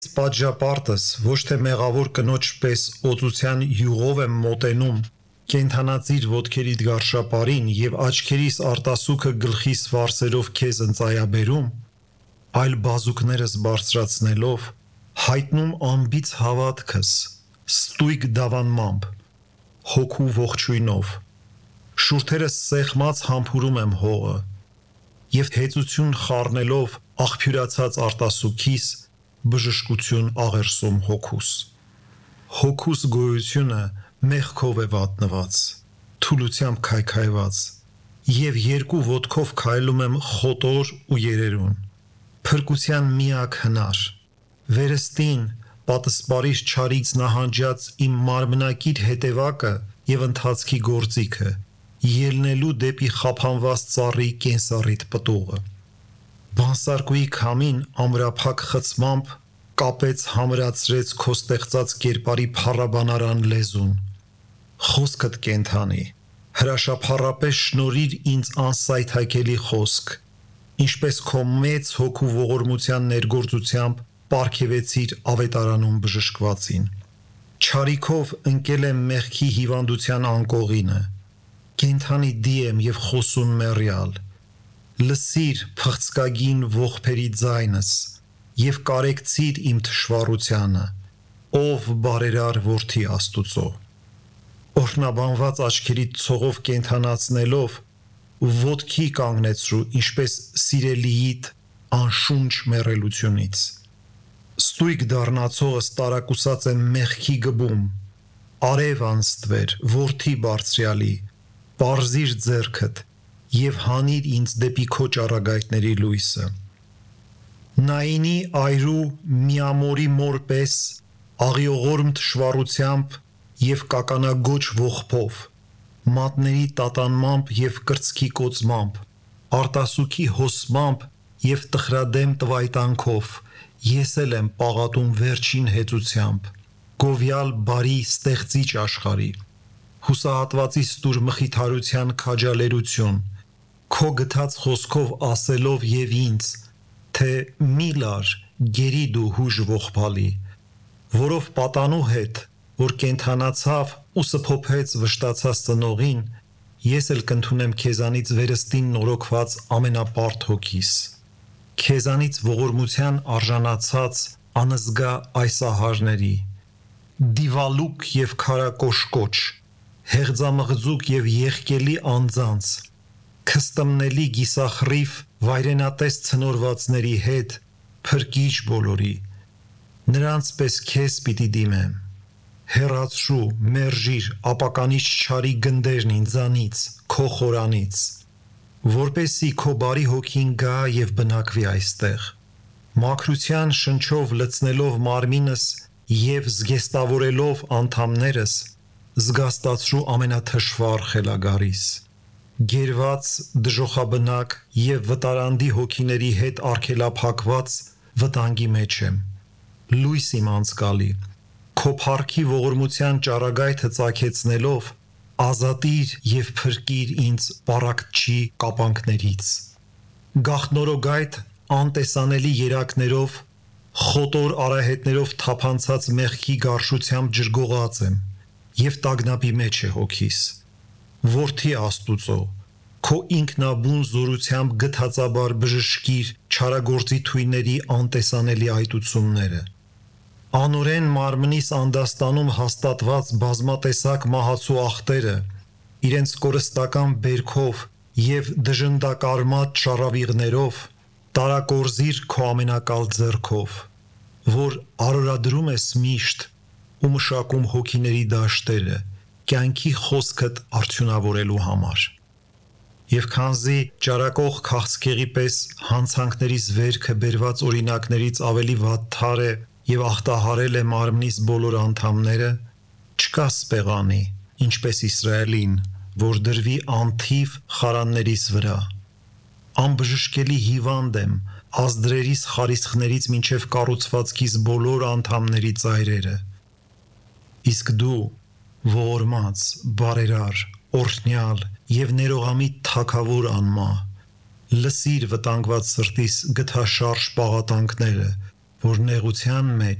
Պատժապարտս ոչ թե մեղավոր կնոջ պես օծության յուղով եմ մոտենում, կենթանացիր ոտքերիդ գարշապարին և աչքերիս արտասուքը գլխիս վարսերով քեզ ընծայաբերում, այլ բազուկներս բարձրացնելով, հայտնում անբիծ հավատքս, ստույգ դավանմամբ, հոգու ողջույնով, շուրթերս սեղմած համբուրում եմ հողը, և հեծություն խառնելով աղբյուրացած արտասուքիս, բժշկություն աղերսում հոգուս։ Հոգուս գոյությունը մեղքով է վատնված, թուլությամբ քայքայված, և երկու ոտքով քայլում եմ խոտոր ու երերուն, փրկության միակ հնար, վերստին պատսպարիս չարից նահանջած իմ մարմնակիր հետևակը և ընթացքի գործիքը, ելնելու դեպի խափանված ծառի կենսառիթ պտուղը։ Բանսարկուի քամին ամրափակ խցմամբ կապեց համրացրեց քո ստեղծած կերպարի փառաբանարան լեզուն։ Խոսքդ կենդանի, հրաշափառապես շնորհիր ինձ անսայթաքելի խոսք, ինչպես քո մեծ հոգու ողորմության ներգործությամբ պարգևեցիր ավետարանում բժշկվածին։ Չարիքով ընկել եմ մեղքի հիվանդության անկողինը, կենդանի դի եմ և խոսուն մեռյալ, լսիր փղձկագին ողբերի ձայնս և կարեկցիր իմ թշվառությանը, ով բարերար որդի Աստուծո։ Օրհնաբանված աչքերիդ ցողով կենդանացնելով, ոտքի կանգնեցրու, ինչպես սիրելիիդ անշունչ մեռելությունից։ Ստույգ դառնացողս տարակուսած եմ մեղքի գբում, արև անստվեր, որդի բարձրյալի, պարզիր ձեռքդ և հանիր ինձ դեպի քո ճառագայթների լույսը։ Նայինի այրու միամորի մոր պես, աղիողորմ թշվառությամբ և կականագոչ ողբով, մատների տատանմամբ և կրծքի կոծմամբ, արտասուքի հոսմամբ և տխրադեմ տվայտանքով, ես էլ եմ պաղատում վերջին հեծությամբ, գովյալ բարի ստեղծիչ աշխարհի, հուսահատվածիս տուր մխիթարության քաջալերություն, քո գթած խոսքով ասելով և ինձ, թե մի լար, գերի դու հուժ ողբալի, որով պատանու հետ, որ կենդանացավ ու սփոփեց վշտացած ծնողին, ես էլ կընդունեմ քեզանից վերստին նորոգված ամենապարդ հոգիս, քեզանից ողորմության արժանացած անզգա այս ահարների, դիվալուկ և քարակոշկոչ, հեղձամղձուկ և եղկելի անձանց, քստմնելի գիսախռիվ վայրենատես ցնորվածների հետ, փրկիչ բոլորի, նրանց պես քեզ պիտի դիմեմ, հեռացրու, մերժիր ապականիչ չարի գնդերն ինձանից, քո խորանից, որպեսզի քո բարի հոգին գա և բնակվի այստեղ, մաքրության շնչով լցնելով մարմինս և զգեստավորելով անդամներս, զգաստացրու ամենաթշվառ խելագարիս, գերված, դժոխաբնակ և վտարանդի հոգիների հետ արգելափակված վտանգի մեջ եմ, լույս իմ անցկալի, քո փառքի ողորմության ճառագայթը ծագեցնելով, ազատիր և փրկիր ինձ պառակտչի կապանքներից, գաղտնորոգայթ անտեսանելի երակներով, խոտոր արահետներով թափանցած մեղքի գարշությամբ ջրգողած եմ և տագնապի մեջ է հոգիս, որդի Աստուծո, քո ինքնաբուն զորությամբ գթածաբար բժշկիր չարագործի թույների անտեսանելի այտությունները, անօրեն մարմնիս անդաստանում հաստատված բազմատեսակ մահացու աղտերը, իրենց կորստական բերքով և դժնդակարմատ շառավիղներով, տարակորզիր քո ամենակալ ձեռքով, որ արորադրում ես միշտ ու մշակում հոգիների դաշտերը, կյանքի խոսքդ արդյունավորելու համար։ Եվ քանզի ճարակող քաղցկեղի պես հանցանքներիս վերքը բերված օրինակներից ավելի վատթար է և ախտահարել է մարմնիս բոլոր անդամները, չկա սպեղանի, ինչպես Իսրայելին, որ դրվի անթիվ խարաններիս վրա։ Անբժշկելի հիվանդ եմ ազդրերիս խարիսխներից մինչև կառուցվածքիս բոլոր անդամների ծայրերը։ Իսկ դու ողորմած, բարերար, օրհնյալ և ներողամիտ թագավոր անմահ, լսիր վտանգված սրտիս գթաշարժ պաղատանքները, որ նեղության մեջ